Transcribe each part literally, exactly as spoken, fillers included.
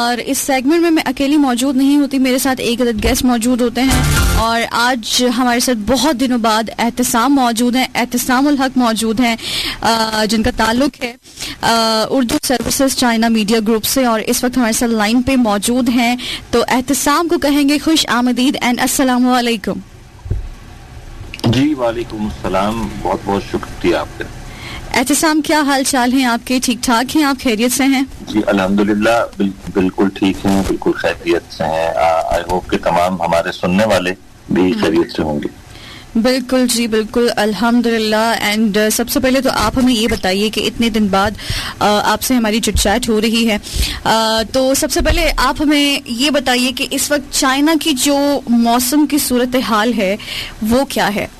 اور اس سیگمنٹ میں میں اکیلی موجود نہیں ہوتی, میرے ساتھ ایک عدد گیسٹ موجود ہوتے ہیں. اور آج ہمارے ساتھ بہت دنوں بعد احتسام موجود ہیں, احتسام الحق موجود ہیں, جن کا تعلق ہے Urdu services China media group سے, اور اس وقت ہمارے ساتھ لائن پہ موجود ہیں. تو احتسام کو کہیں گے خوش آمدید اینڈ السلام علیکم. جی وعلیکم السلام, بہت بہت شکریہ آپ کا. احتسام, کیا حال چال ہیں آپ کے؟ ٹھیک ٹھاک ہیں آپ؟ خیریت سے ہیں؟ جی الحمدللہ بالکل ٹھیک ہیں, بالکل خیریت سے ہیں. آئی ہوپ کہ تمام ہمارے سننے والے بھی خیریت سے ہوں گے. بالکل جی بالکل الحمدللہ. اینڈ سب سے پہلے تو آپ ہمیں یہ بتائیے کہ اتنے دن بعد آپ سے ہماری چٹ چیٹ ہو رہی ہے, تو سب سے پہلے آپ ہمیں یہ بتائیے کہ اس وقت چائنا کی جو موسم کی صورتحال ہے وہ کیا ہے؟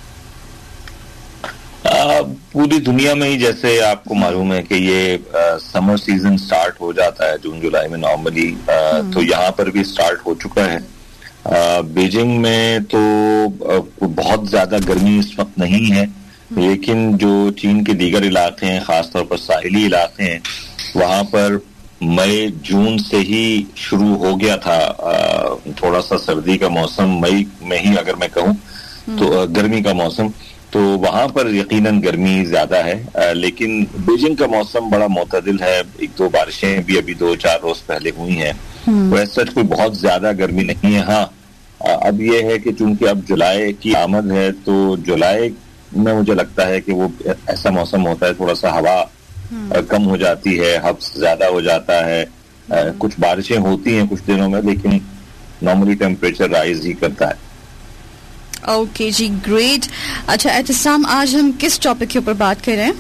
پوری دنیا میں ہی جیسے آپ کو معلوم ہے کہ یہ سمر سیزن سٹارٹ ہو جاتا ہے جون جولائی میں نارملی, تو یہاں پر بھی سٹارٹ ہو چکا ہے. بیجنگ میں تو بہت زیادہ گرمی اس وقت نہیں ہے, لیکن جو چین کے دیگر علاقے ہیں, خاص طور پر ساحلی علاقے ہیں, وہاں پر مئی جون سے ہی شروع ہو گیا تھا تھوڑا سا سردی کا موسم. مئی میں ہی اگر میں کہوں تو گرمی کا موسم, تو وہاں پر یقیناً گرمی زیادہ ہے. لیکن بیجنگ کا موسم بڑا معتدل ہے, ایک دو بارشیں بھی ابھی دو چار روز پہلے ہوئی ہیں, ویسے کوئی بہت زیادہ گرمی نہیں ہے. ہاں اب یہ ہے کہ چونکہ اب جولائی کی آمد ہے, تو جولائی میں مجھے لگتا ہے کہ وہ ایسا موسم ہوتا ہے, تھوڑا سا ہوا کم ہو جاتی ہے, حبس زیادہ ہو جاتا ہے, کچھ بارشیں ہوتی ہیں کچھ دنوں میں, لیکن نارملی ٹیمپریچر رائز ہی کرتا ہے. اوکے جی گریٹ. اچھا احتسام, آج ہم کس ٹاپک کے اوپر بات کر رہے ہیں؟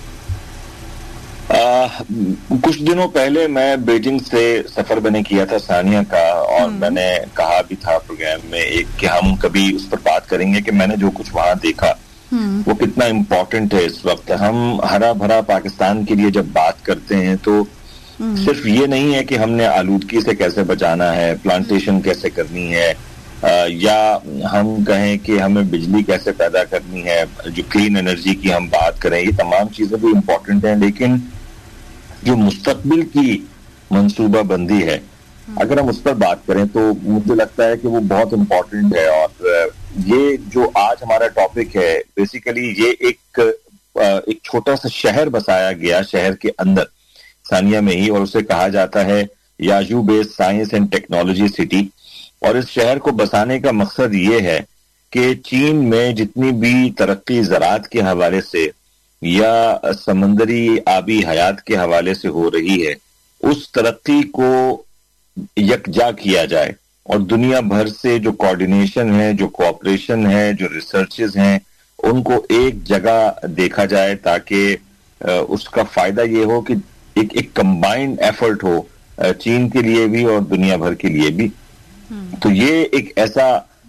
کچھ دنوں پہلے میں بیجنگ سے سفر میں نے کیا تھا ثانیہ کا, اور میں نے کہا بھی تھا پروگرام میں ایک کہ ہم کبھی اس پر بات کریں گے کہ میں نے جو کچھ وہاں دیکھا وہ کتنا امپورٹنٹ ہے اس وقت. ہم ہرا بھرا پاکستان کے لیے جب بات کرتے ہیں تو صرف یہ نہیں ہے کہ ہم نے آلودگی سے کیسے بچانا ہے, پلانٹیشن کیسے کرنی ہے, یا ہم کہیں کہ ہمیں بجلی کیسے پیدا کرنی ہے, جو کلین انرجی کی ہم بات کریں, یہ تمام چیزیں بھی امپورٹنٹ ہیں. لیکن جو مستقبل کی منصوبہ بندی ہے, اگر ہم اس پر بات کریں تو مجھے لگتا ہے کہ وہ بہت امپورٹنٹ ہے. اور یہ جو آج ہمارا ٹاپک ہے, بیسیکلی یہ ایک ایک چھوٹا سا شہر بسایا گیا شہر کے اندر ثانیہ میں ہی, اور اسے کہا جاتا ہے یاجو بیس سائنس اینڈ ٹیکنالوجی سٹی. اور اس شہر کو بسانے کا مقصد یہ ہے کہ چین میں جتنی بھی ترقی زراعت کے حوالے سے یا سمندری آبی حیات کے حوالے سے ہو رہی ہے, اس ترقی کو یکجا کیا جائے, اور دنیا بھر سے جو کوآرڈینیشن ہے, جو کوآپریشن ہے, جو ریسرچز ہیں, ان کو ایک جگہ دیکھا جائے, تاکہ اس کا فائدہ یہ ہو کہ ایک ایک کمبائنڈ ایفرٹ ہو چین کے لیے بھی اور دنیا بھر کے لیے بھی. تو یہ ایک ایسا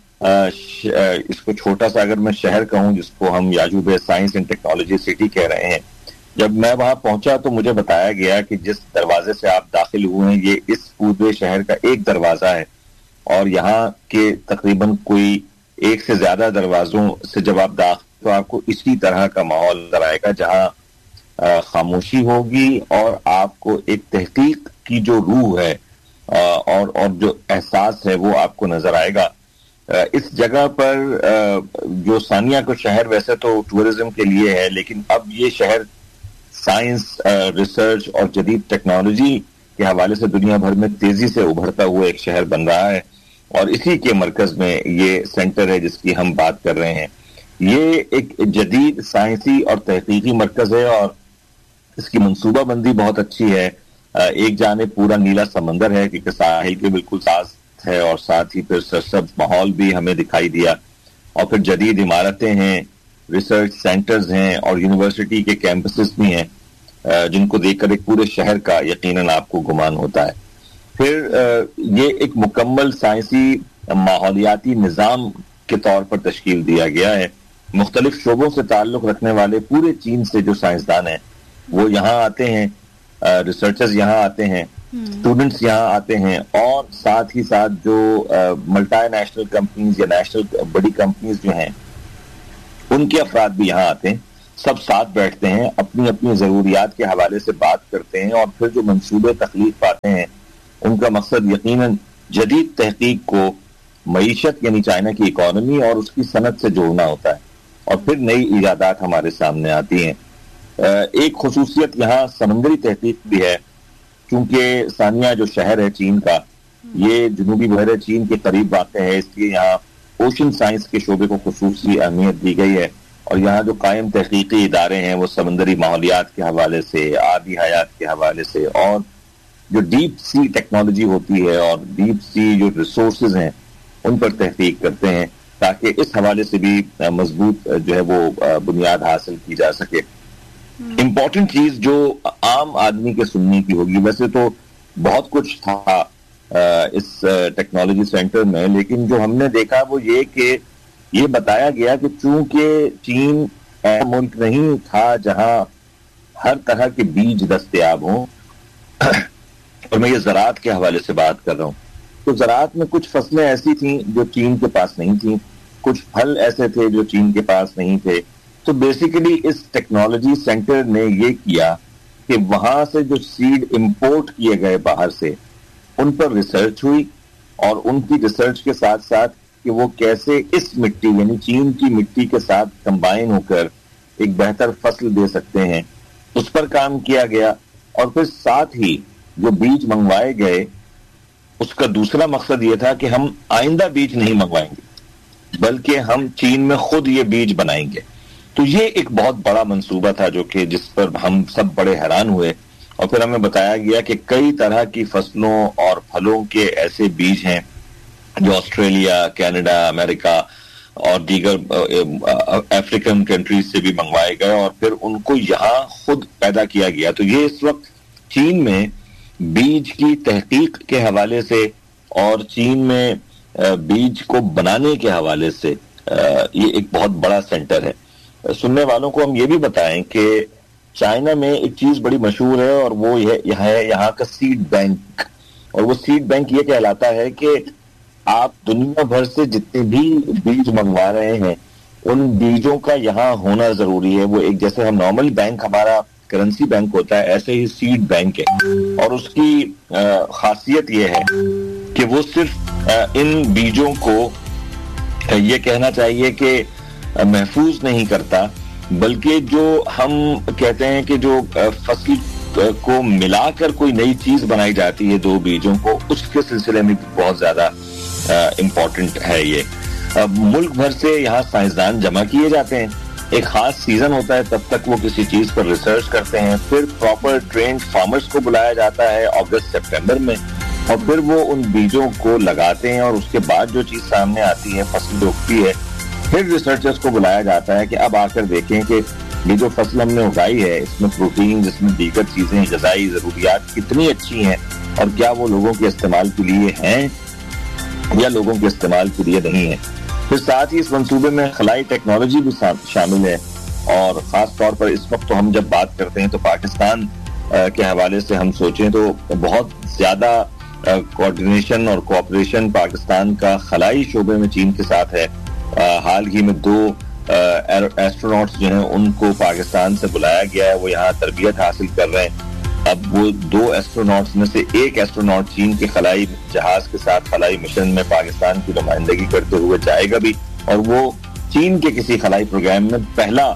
اس کو چھوٹا سا اگر میں شہر کہوں جس کو ہم یاجو بیس سائنس اینڈ ٹیکنالوجی سٹی کہہ رہے ہیں, جب میں وہاں پہنچا تو مجھے بتایا گیا کہ جس دروازے سے آپ داخل ہوئے ہیں یہ اس پورے شہر کا ایک دروازہ ہے, اور یہاں کے تقریباً کوئی ایک سے زیادہ دروازوں سے جب آپ داخل تو آپ کو اسی طرح کا ماحول نظر آئے گا, جہاں خاموشی ہوگی اور آپ کو ایک تحقیق کی جو روح ہے اور اور جو احساس ہے وہ آپ کو نظر آئے گا. اس جگہ پر جو ثانیہ کو شہر ویسے تو ٹورزم کے لیے ہے, لیکن اب یہ شہر سائنس, ریسرچ اور جدید ٹیکنالوجی کے حوالے سے دنیا بھر میں تیزی سے ابھرتا ہوا ایک شہر بن رہا ہے, اور اسی کے مرکز میں یہ سینٹر ہے جس کی ہم بات کر رہے ہیں. یہ ایک جدید سائنسی اور تحقیقی مرکز ہے, اور اس کی منصوبہ بندی بہت اچھی ہے. ایک جانب پورا نیلا سمندر ہے کیونکہ ساحل کے بالکل ساتھ ہے, اور ساتھ ہی پھر سرسبز ماحول بھی ہمیں دکھائی دیا, اور پھر جدید عمارتیں ہیں, ریسرچ سینٹرز ہیں, اور یونیورسٹی کے کیمپسز بھی ہیں, جن کو دیکھ کر ایک پورے شہر کا یقیناً آپ کو گمان ہوتا ہے. پھر یہ ایک مکمل سائنسی ماحولیاتی نظام کے طور پر تشکیل دیا گیا ہے. مختلف شعبوں سے تعلق رکھنے والے پورے چین سے جو سائنسدان ہیں وہ یہاں آتے ہیں, ریسرچرز یہاں آتے ہیں, اسٹوڈنٹس یہاں آتے ہیں, اور ساتھ ہی ساتھ جو ملٹی نیشنل کمپنیز یا نیشنل بڑی کمپنیز جو ہیں ان کے افراد بھی یہاں آتے ہیں. سب ساتھ بیٹھتے ہیں, اپنی اپنی ضروریات کے حوالے سے بات کرتے ہیں, اور پھر جو منصوبے تخلیق پاتے ہیں ان کا مقصد یقیناً جدید تحقیق کو معیشت یعنی چائنا کی اکانومی اور اس کی صنعت سے جوڑنا ہوتا ہے، اور پھر نئی ایجادات ہمارے سامنے آتی ہیں۔ ایک خصوصیت یہاں سمندری تحقیق بھی ہے، چونکہ سانیہ جو شہر ہے چین کا، یہ جنوبی بحر چین کے قریب واقع ہے، اس لیے یہاں اوشن سائنس کے شعبے کو خصوصی اہمیت دی گئی ہے، اور یہاں جو قائم تحقیقی ادارے ہیں وہ سمندری ماحولیات کے حوالے سے، آبی حیات کے حوالے سے، اور جو ڈیپ سی ٹیکنالوجی ہوتی ہے اور ڈیپ سی جو ریسورسز ہیں ان پر تحقیق کرتے ہیں، تاکہ اس حوالے سے بھی مضبوط جو ہے وہ بنیاد حاصل کی جا سکے۔ امپورٹنٹ چیز جو عام آدمی کے سننے کی ہوگی، ویسے تو بہت کچھ تھا اس ٹیکنالوجی سینٹر میں، لیکن جو ہم نے دیکھا وہ یہ کہ یہ بتایا گیا کہ چونکہ چین ایسا ملک نہیں تھا جہاں ہر طرح کے بیج دستیاب ہوں، اور میں یہ زراعت کے حوالے سے بات کر رہا ہوں، تو زراعت میں کچھ فصلیں ایسی تھیں جو چین کے پاس نہیں تھیں، کچھ پھل ایسے تھے جو چین کے پاس نہیں تھے۔ تو بیسیکلی اس ٹیکنالوجی سینٹر نے یہ کیا کہ وہاں سے جو سیڈ امپورٹ کیے گئے باہر سے ان پر ریسرچ ہوئی، اور ان کی ریسرچ کے ساتھ ساتھ کہ وہ کیسے اس مٹی یعنی چین کی مٹی کے ساتھ کمبائن ہو کر ایک بہتر فصل دے سکتے ہیں، اس پر کام کیا گیا۔ اور پھر ساتھ ہی جو بیج منگوائے گئے اس کا دوسرا مقصد یہ تھا کہ ہم آئندہ بیج نہیں منگوائیں گے بلکہ ہم چین میں خود یہ بیج بنائیں گے۔ تو یہ ایک بہت بڑا منصوبہ تھا جو کہ جس پر ہم سب بڑے حیران ہوئے، اور پھر ہمیں بتایا گیا کہ کئی طرح کی فصلوں اور پھلوں کے ایسے بیج ہیں جو آسٹریلیا، کینیڈا، امریکہ اور دیگر افریقن کنٹریز سے بھی منگوائے گئے، اور پھر ان کو یہاں خود پیدا کیا گیا۔ تو یہ اس وقت چین میں بیج کی تحقیق کے حوالے سے اور چین میں بیج کو بنانے کے حوالے سے یہ ایک بہت بڑا سینٹر ہے۔ سننے والوں کو ہم یہ بھی بتائیں کہ چائنا میں ایک چیز بڑی مشہور ہے، اور وہ یہ ہے یہاں کا سیڈ بینک، اور وہ سیڈ بینک یہ کہلاتا ہے کہ آپ دنیا بھر سے جتنے بھی بیج منگوا رہے ہیں ان بیجوں کا یہاں ہونا ضروری ہے۔ وہ ایک جیسے ہم نارمل بینک ہمارا کرنسی بینک ہوتا ہے، ایسے ہی سیڈ بینک ہے، اور اس کی خاصیت یہ ہے کہ وہ صرف ان بیجوں کو یہ کہنا چاہیے کہ محفوظ نہیں کرتا، بلکہ جو ہم کہتے ہیں کہ جو فصل کو ملا کر کوئی نئی چیز بنائی جاتی ہے دو بیجوں کو، اس کے سلسلے میں بہت زیادہ امپورٹنٹ ہے۔ یہ ملک بھر سے یہاں سائنسدان جمع کیے جاتے ہیں، ایک خاص سیزن ہوتا ہے تب تک وہ کسی چیز پر ریسرچ کرتے ہیں، پھر پراپر ٹرینڈ فارمرز کو بلایا جاتا ہے اگست سپٹمبر میں، اور پھر وہ ان بیجوں کو لگاتے ہیں، اور اس کے بعد جو چیز سامنے آتی ہے فصل اگتی ہے، پھر ریسرچرز کو بلایا جاتا ہے کہ اب آ کر دیکھیں کہ یہ جو فصل ہم نے اگائی ہے اس میں پروٹین، اس میں دیگر چیزیں، غذائی ضروریات کتنی اچھی ہیں، اور کیا وہ لوگوں کے استعمال کے لیے ہیں یا لوگوں کے استعمال کے لیے نہیں ہیں۔ پھر ساتھ ہی اس منصوبے میں خلائی ٹیکنالوجی بھی شامل ہے، اور خاص طور پر اس وقت تو ہم جب بات کرتے ہیں تو پاکستان کے حوالے سے ہم سوچیں تو بہت زیادہ کوآرڈینیشن اور کوآپریشن پاکستان کا خلائی شعبے میں چین کے ساتھ ہے۔ حال ہی میں دو ایسٹروناٹس جو ہیں ان کو پاکستان سے بلایا گیا ہے، وہ یہاں تربیت حاصل کر رہے ہیں۔ اب وہ دو ایسٹروناٹس میں سے ایک ایسٹروناٹ چین کے خلائی جہاز کے ساتھ خلائی مشن میں پاکستان کی نمائندگی کرتے ہوئے جائے گا بھی، اور وہ چین کے کسی خلائی پروگرام میں پہلا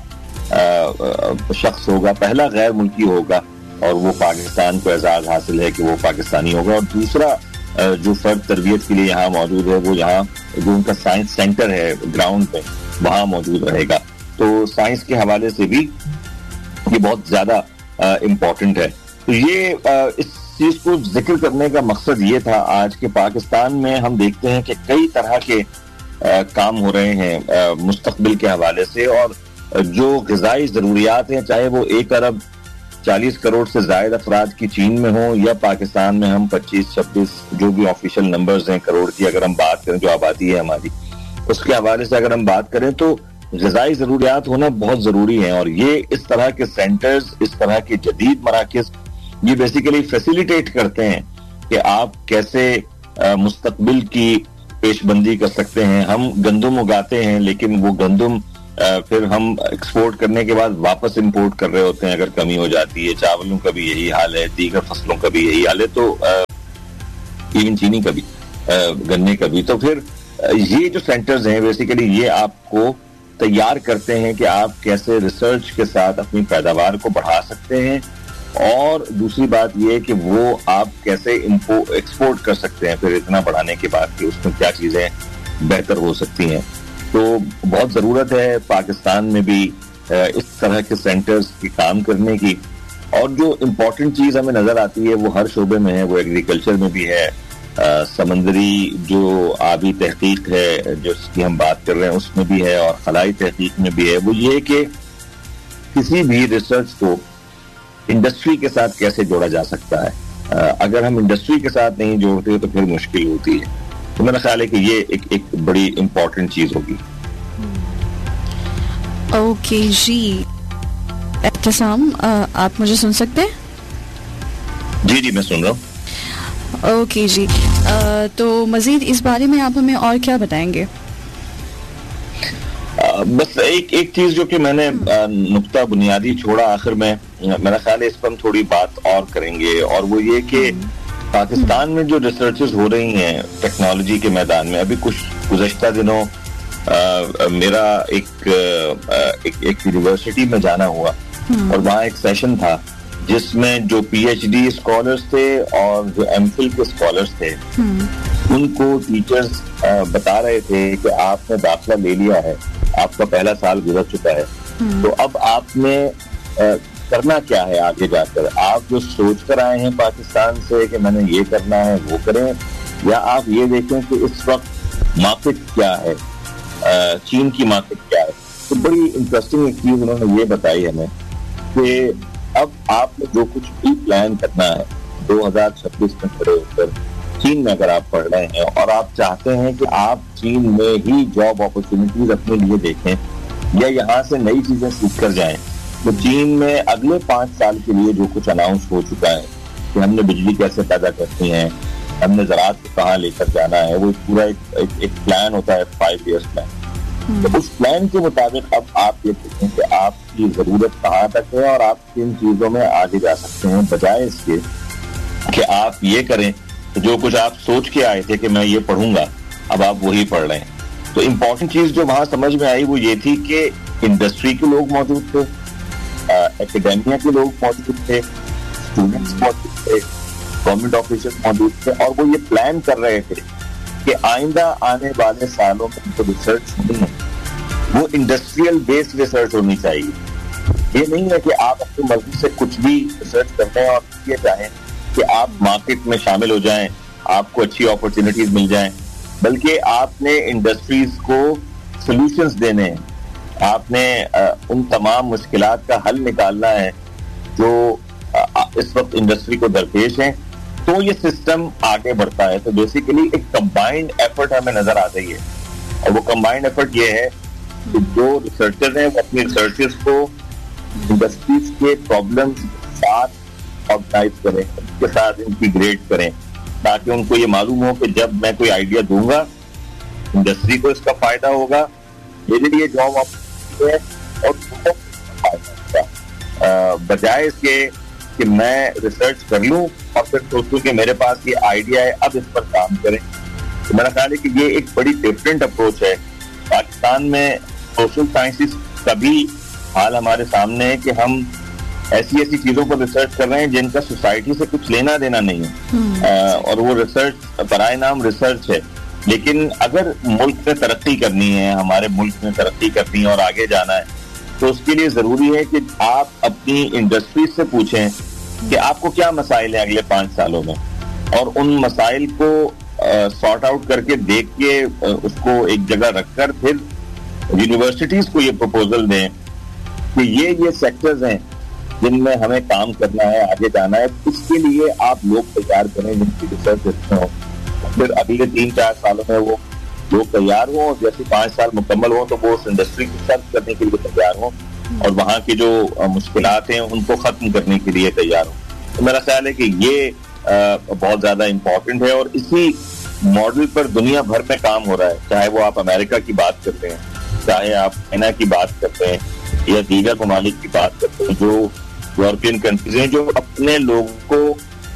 شخص ہوگا، پہلا غیر ملکی ہوگا، اور وہ پاکستان کو اعزاز حاصل ہے کہ وہ پاکستانی ہوگا۔ اور دوسرا جو فرد تربیت کے لیے یہاں موجود ہے وہ یہاں جو ان کا سائنس سینٹر ہے گراؤنڈ پہ وہاں موجود رہے گا۔ تو سائنس کے حوالے سے بھی یہ بہت زیادہ امپورٹنٹ ہے۔ تو یہ اس چیز کو ذکر کرنے کا مقصد یہ تھا آج کے پاکستان میں ہم دیکھتے ہیں کہ کئی طرح کے کام ہو رہے ہیں مستقبل کے حوالے سے، اور جو غذائی ضروریات ہیں چاہے وہ ایک ارب چالیس کروڑ سے زائد افراد کی چین میں ہوں یا پاکستان میں ہم پچیس چھبیس جو بھی آفیشیل نمبرز ہیں کروڑ کی اگر ہم بات کریں جو آبادی ہے ہماری، اس کے حوالے سے اگر ہم بات کریں تو غذائی ضروریات ہونا بہت ضروری ہیں۔ اور یہ اس طرح کے سینٹرز، اس طرح کے جدید مراکز یہ بیسیکلی فیسیلیٹیٹ کرتے ہیں کہ آپ کیسے مستقبل کی پیش بندی کر سکتے ہیں۔ ہم گندم اگاتے ہیں لیکن وہ گندم پھر ہم ایکسپورٹ کرنے کے بعد واپس امپورٹ کر رہے ہوتے ہیں اگر کمی ہو جاتی ہے۔ چاولوں کا بھی یہی حال ہے، دیگر فصلوں کا بھی یہی حال ہے۔ تو ایون چینی کا بھی, گنے کا بھی. تو پھر یہ جو سینٹرز ہیں بیسیکلی یہ آپ کو تیار کرتے ہیں کہ آپ کیسے ریسرچ کے ساتھ اپنی پیداوار کو بڑھا سکتے ہیں, اور دوسری بات یہ کہ وہ آپ کیسے ایکسپورٹ کر سکتے ہیں پھر اتنا بڑھانے کے بعد کہ اس میں کیا چیزیں بہتر ہو سکتی ہیں. تو بہت ضرورت ہے پاکستان میں بھی اس طرح کے سینٹرز کی کام کرنے کی. اور جو امپورٹنٹ چیز ہمیں نظر آتی ہے وہ ہر شعبے میں ہے, وہ ایگریکلچر میں بھی ہے, سمندری جو آبی تحقیق ہے جس کی ہم بات کر رہے ہیں اس میں بھی ہے, اور خلائی تحقیق میں بھی ہے. وہ یہ کہ کسی بھی ریسرچ کو انڈسٹری کے ساتھ کیسے جوڑا جا سکتا ہے. اگر ہم انڈسٹری کے ساتھ نہیں جوڑتے تو پھر مشکل ہوتی ہے. تو میرا خیال ہے کہ یہ ایک ایک بڑی امپورٹنٹ چیز ہوگی. اوکے جی, احتسام آپ مجھے سن سکتے ہیں؟ جی جی میں سن رہا ہوں. اوکے جی, تو مزید اس بارے میں آپ ہمیں اور کیا بتائیں گے؟ بس ایک ایک چیز جو کہ میں نے نقطہ بنیادی چھوڑا آخر میں, میرا خیال ہے اس پر ہم تھوڑی بات اور کریں گے, اور وہ یہ کہ پاکستان میں جو ریسرچز ہو رہی ہیں ٹیکنالوجی کے میدان میں. ابھی کچھ گزشتہ دنوں میرا ایک ایک یونیورسٹی میں جانا ہوا, اور وہاں ایک سیشن تھا جس میں جو پی ایچ ڈی اسکالرس تھے اور جو ایم فل کے اسکالرس تھے ان کو ٹیچرز بتا رہے تھے کہ آپ نے داخلہ لے لیا ہے, آپ کا پہلا سال گزر چکا ہے, تو اب آپ نے کرنا کیا ہے آگے جا کر. آپ جو سوچ کر آئے ہیں پاکستان سے کہ میں نے یہ کرنا ہے وہ کریں, یا آپ یہ دیکھیں کہ اس وقت مارکیٹ کیا ہے, چین کی مارکیٹ کیا ہے. تو بڑی انٹرسٹنگ ایک چیز انہوں نے یہ بتائی ہمیں کہ اب آپ نے جو کچھ بھی پلان کرنا ہے دو ہزار چھبیس میں کھڑے ہو کر چین میں اگر آپ پڑھ رہے ہیں اور آپ چاہتے ہیں کہ آپ چین میں ہی جاب اپرچونیٹیز اپنے لیے دیکھیں یا یہاں سے نئی چیزیں سیکھ کر جائیں, تو چین میں اگلے پانچ سال کے لیے جو کچھ اناؤنس ہو چکا ہے کہ ہم نے بجلی کیسے پیدا کرنی ہے, ہم نے زراعت کو کہاں لے کر جانا ہے, وہ پورا ایک پلان ہوتا ہے فائیو ایئرس پلان. تو اس پلان کے مطابق اب آپ یہ دیکھیں کہ آپ کی ضرورت کہاں تک ہے اور آپ کن چیزوں میں آگے جا سکتے ہیں, بجائے اس کے کہ آپ یہ کریں جو کچھ آپ سوچ کے آئے تھے کہ میں یہ پڑھوں گا اب آپ وہی پڑھ رہے ہیں. تو امپورٹنٹ چیز جو وہاں سمجھ میں آئی وہ یہ تھی کہ انڈسٹری کے لوگ موجود تھے, اکیڈیمیا کے لوگ موجود تھے, اسٹوڈنٹس موجود تھے, گورنمنٹ آفیسر موجود تھے, اور وہ یہ پلان کر رہے تھے کہ آئندہ آنے والے سالوں میں جو ریسرچ ہونی ہے وہ انڈسٹریل بیسڈ ریسرچ ہونی چاہیے. یہ نہیں ہے کہ آپ اپنی مرضی سے کچھ بھی ریسرچ کرتے ہیں اور یہ چاہیں کہ آپ مارکیٹ میں شامل ہو جائیں, آپ کو اچھی اپرچونیٹیز مل جائیں, بلکہ آپ نے انڈسٹریز کو سولوشنز دینے ہیں, آپ نے ان تمام مشکلات کا حل نکالنا ہے جو اس وقت انڈسٹری کو درپیش ہیں. تو یہ سسٹم آگے بڑھتا ہے. تو بیسیکلی ایک کمبائنڈ ایفرٹ ہمیں نظر آ رہی ہے, اور وہ کمبائنڈ ایفرٹ یہ ہے کہ جو ریسرچر ہیں وہ اپنی ریسرچز کو انڈسٹریز کے پرابلمز کے ساتھ آرگنائز کریں, اس کے ساتھ انٹیگریٹ کریں, تاکہ ان کو یہ معلوم ہو کہ جب میں کوئی آئیڈیا دوں گا انڈسٹری کو اس کا فائدہ ہوگا, میرے لیے جاب اپرچونیٹی ہے اور فائدہ ہوگا, بجائے اس کے کہ میں ریسرچ کر لوں اور پھر سوچوں کہ میرے پاس یہ آئیڈیا ہے اب اس پر کام کریں. تو میرا خیال ہے کہ یہ ایک بڑی ڈفرینٹ اپروچ ہے. پاکستان میں سوشل سائنسز کا بھی حال ہمارے سامنے ہے کہ ہم ایسی ایسی چیزوں پر ریسرچ کر رہے ہیں جن کا سوسائٹی سے کچھ لینا دینا نہیں ہے, اور وہ ریسرچ برائے نام ریسرچ ہے. لیکن اگر ملک میں ترقی کرنی ہے, ہمارے ملک میں ترقی کرنی ہے اور آگے جانا ہے, تو اس کے لیے ضروری ہے کہ آپ اپنی انڈسٹریز سے پوچھیں کہ آپ کو کیا مسائل ہیں اگلے پانچ سالوں میں, اور ان مسائل کو سارٹ آؤٹ کر کے دیکھ کے اس کو ایک جگہ رکھ کر پھر یونیورسٹیز کو یہ پروپوزل دیں کہ یہ یہ سیکٹرز ہیں جن میں ہمیں کام کرنا ہے, آگے جانا ہے. اس کے لیے آپ لوگ تیار کریں جن کی ریسرچ اچھے ہوں, پھر اگلے تین چار سالوں میں وہ لوگ تیار ہوں, اور جیسے پانچ سال مکمل ہوں تو وہ اس انڈسٹری کو سرو کرنے کے لیے تیار ہوں اور وہاں کی جو مشکلات ہیں ان کو ختم کرنے کے لیے تیار ہوں. تو میرا خیال ہے کہ یہ بہت زیادہ امپورٹنٹ ہے, اور اسی ماڈل پر دنیا بھر میں کام ہو رہا ہے, چاہے وہ آپ امریکہ کی بات کرتے ہیں, چاہے آپ چائنا کی بات کرتے ہیں, یا دیگر ممالک کی بات کرتے ہیں جو یورپین کنٹریز ہیں جو اپنے لوگوں کو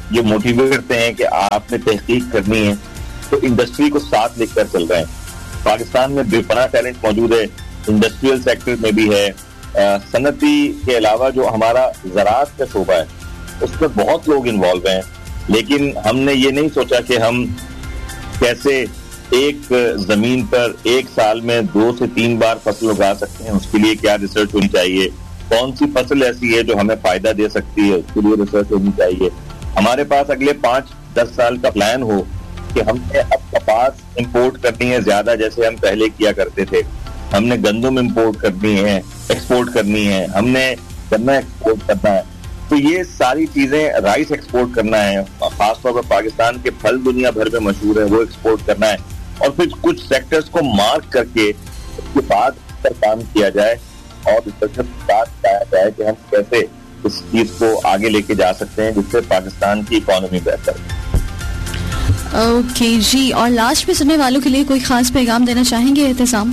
یہ موٹیویٹ کرتے ہیں کہ آپ نے تحقیق کرنی ہے تو انڈسٹری کو ساتھ لے کر چل رہے ہیں. پاکستان میں بے پناہ ٹیلنٹ موجود ہے, انڈسٹریل سیکٹر میں بھی ہے, صنعتی کے علاوہ جو ہمارا زراعت کا شعبہ ہے اس میں بہت لوگ انوالو ہیں. لیکن ہم نے یہ نہیں سوچا کہ ہم کیسے ایک زمین پر ایک سال میں دو سے تین بار فصل اگا سکتے ہیں, اس کے لیے کیا ریسرچ ہونی چاہیے, کون سی فصل ایسی ہے جو ہمیں فائدہ دے سکتی ہے, اس کے لیے ریسرچ ہونی چاہیے. ہمارے پاس اگلے پانچ دس سال کا پلان ہو کہ ہم نے اب کپاس امپورٹ کرنی ہے زیادہ جیسے ہم پہلے کیا کرتے تھے, ہم نے گندم امپورٹ کرنی ہے, ایکسپورٹ کرنی ہے, ہم نے گنا ایکسپورٹ کرنا ہے. تو یہ ساری چیزیں, رائس ایکسپورٹ کرنا ہے, خاص طور پر پاکستان کے پھل دنیا بھر میں مشہور ہے وہ ایکسپورٹ کرنا ہے, اور پھر کچھ سیکٹرز کو مارک کر کے اس کے بعد اس پر کام کیا جائے اور اس پر بات کیا جائے کہ ہم کیسے اس چیز کو آگے لے کے جا سکتے ہیں جس سے پاکستان کی اکانومی بہتر ہے. اوکے جی, اور لاسٹ میں سننے والوں کے لیے کوئی خاص پیغام دینا چاہیں گے احتسام؟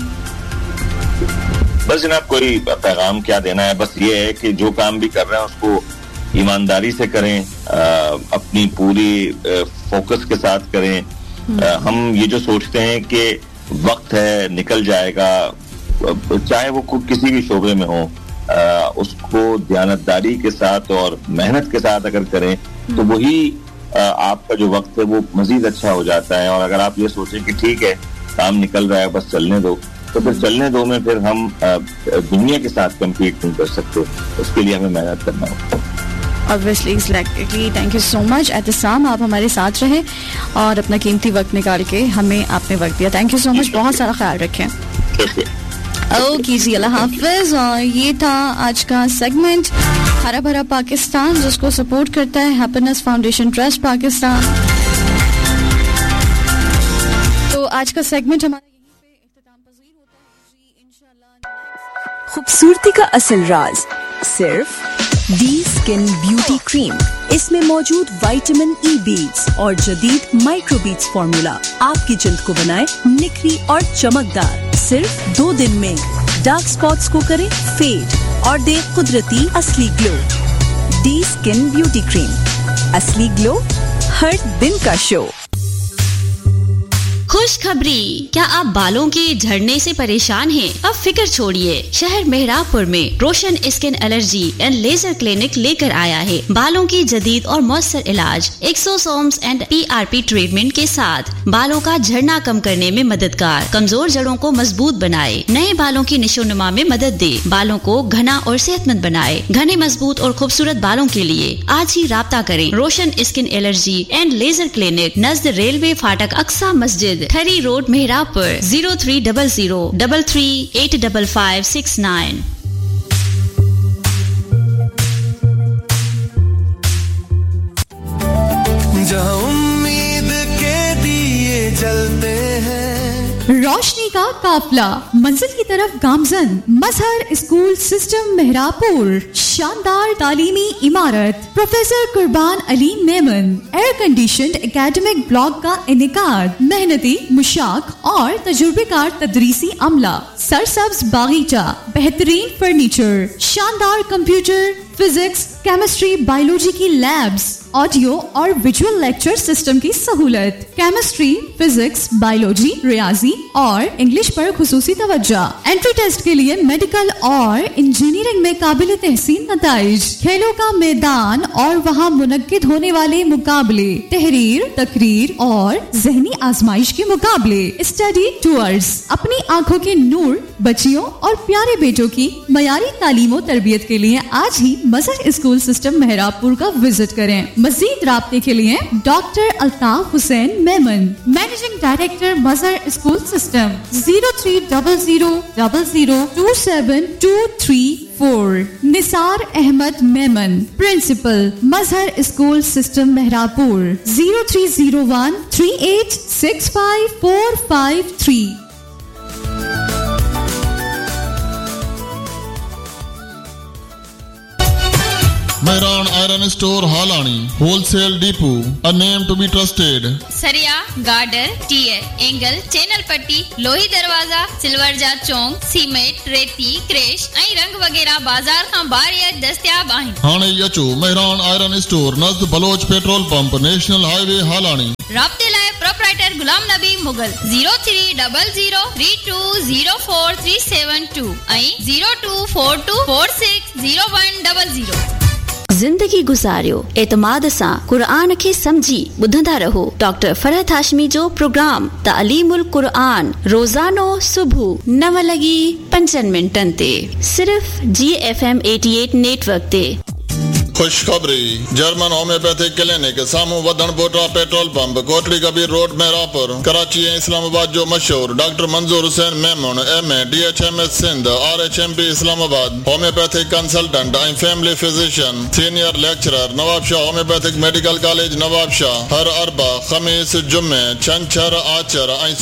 بس جناب کوئی پیغام کیا دینا ہے, بس یہ ہے کہ جو کام بھی کر رہے ہیں اس کو ایمانداری سے کریں, اپنی پوری فوکس کے ساتھ کریں. ہم یہ جو سوچتے ہیں کہ وقت ہے نکل جائے گا, چاہے وہ کسی بھی شعبے میں ہو, اس کو دیانتداری کے ساتھ اور محنت کے ساتھ اگر کریں تو وہی آپ کا جو وقت ہے وہ مزید اچھا ہو جاتا ہے. اور اگر آپ یہ سوچیں کہ ٹھیک ہے کام نکل رہا ہے بس چلنے دو, تو پھر چلنے دو میں پھر ہم دنیا کے ساتھ کمپیٹ نہیں کر سکتے, اس کے لیے ہمیں محنت کرنا ہوگا. Obviously, exactly. Thank you so much. احتسام, آپ ہمارے ساتھ رہے اور اپنا قیمتی وقت نکال کے ہمیں آپ نے وقت دیا. تھینک یو سو مچ, بہت سارا خیال رکھیں. اوکے جی, اللہ حافظ. اور یہ تھا آج کا سیگمنٹ ہرا بھرا پاکستان, جس کو سپورٹ کرتا ہے ہیپینس فاؤنڈیشن ٹرسٹ پاکستان. تو آج کا سیگمنٹ ہمارا یہیں پہ اختتام پذیر ہوتا ہے جی, انشاءاللہ. خوبصورتی کا اصل راز صرف ڈی اسکن بیوٹی کریم. اس میں موجود وائٹامن ای بیٹس اور جدید مائکرو بیٹس فارمولا آپ کی جلد کو بنائے نکھری اور چمکدار. صرف دو دن میں ڈارک سپاٹس کو کرے فیڈ اور دے قدرتی اصلی گلو. ڈی اسکن بیوٹی کریم, اصلی گلو ہر دن کا شو. خوشخبری, کیا آپ بالوں کے جھڑنے سے پریشان ہیں؟ اب فکر چھوڑیے, شہر مہراب پور میں روشن skin allergy and laser clinic لے کر آیا ہے بالوں کی جدید اور مؤثر علاج ایکسوسومز and P R P treatment کے ساتھ. بالوں کا جھڑنا کم کرنے میں مددگار, کمزور جڑوں کو مضبوط بنائے, نئے بالوں کی نشو نما میں مدد دے, بالوں کو گھنا اور صحت مند بنائے. گھنے مضبوط اور خوبصورت بالوں کے لیے آج ہی رابطہ کریں. روشن skin allergy and laser clinic, نزد railway فاٹک, Aqsa Masjid, three road, مہراب per. Zero three double zero double three eight double five six nine. جہاں امید کے دیے جلتے ہیں, روشنی کا قافلہ منزل کی طرف گامزن. مظہر اسکول سسٹم مہراپور, شاندار تعلیمی عمارت, پروفیسر قربان علی Memon, year conditioned academic block کا انعقاد, محنتی مشاق اور تجربے کار تدریسی عملہ, سرسبز باغیچہ, بہترین فرنیچر, شاندار کمپیوٹر, فزکس, کیمسٹری, بایولوجی کی لیبز, آڈیو اور ویژول لیکچر سسٹم کی سہولت, کیمسٹری, فزکس, بایولوجی, ریاضی اور انگلش پر خصوصی توجہ. انٹری ٹیسٹ کے لیے میڈیکل اور انجینئرنگ میں قابل تحسین نتائج, کھیلوں کا میدان اور وہاں منعقد ہونے والے مقابلے, تحریر, تقریر اور ذہنی آزمائش کے مقابلے, اسٹڈی ٹورز. اپنی آنکھوں کے نور بچیوں اور پیارے بیٹوں کی معیاری تعلیم و تربیت کے لیے آج ہی مظہر اسکول سسٹم مہراب کا وزٹ کریں. مزید رابطے کے لیے doctor Altaf Hussain Memon, managing director Mazhar school system, zero three double zero double zero to seven to three four. Nisar Ahmad Memon, principal Mazhar school system مہراپور, zero three zero one three eight six five four five three. Mehran Iron Store Halani, Wholesale Depot, a name to be trusted. सरिया, girder, tier, angle, channel पट्टी, लोही दरवाजा, silver जा चौंक, cement, रेती, crash, ऐं रंग वगैरह बाजार खां ॿाहिरि दस्तियाब आहिनि। हाणे अचो Mehran iron store नज़द Bloch petrol pump national highway Halani. राब्ते लाइ proprietor Ghulam Nabi Mughal zero three double zero three to zero four three seven to ऐं zero two four to four six zero one double zero. जिंदगी गुजारियो एतमाद सां क़ुरान खे समझी ॿुधंदा रहो। डॉक्टर फरहत हाशमी जो प्रोग्राम तालीमुल क़ुरान रोज़ानो सुबुह नव लॻी पंजनि मिंटनि ते सिर्फ़ जी एफ एम अठासी नेटवर्क ते। खुशखबरी जर्मन होम्योपैथिक क्लिनिक सामू वधण पोटा petrol pump Kotri Kabir road Mehrabpur Karachi ऐं इस्लामाबाद जो मशहूर डॉक्टर मंजूर Hussain Memon M A D H M S Sindh R H M P Islamabad homeopathic consultant ऐं family physician senior lecturer Nawab Shah homeopathic medical college Nawab Shah हर अरबा खमीस जुमे छंछर आचर ऐं